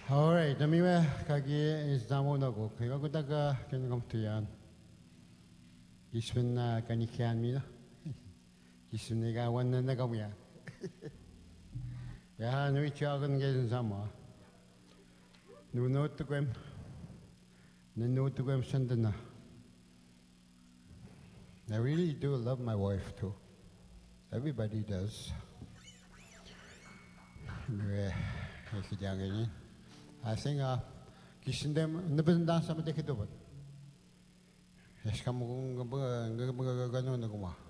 Alright, namiwa kagi izdamo na ko. Kaya ko taga kinagam tuyan. Kiswen na kanikian mi na. Kiswen na gawan na nagawiya. Ya, nui chagan gazin sama. Nuno tukwem. Nuno tukwem sandana. I really do love my wife too. Everybody does. I think Kisindem never done some decade of it. Yes, come on,